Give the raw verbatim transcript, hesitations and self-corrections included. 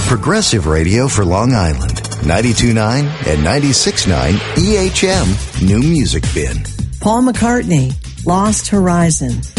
Progressive radio for Long Island. ninety-two point nine and ninety-six point nine E H M New Music Bin. Paul McCartney, Lost Horizon.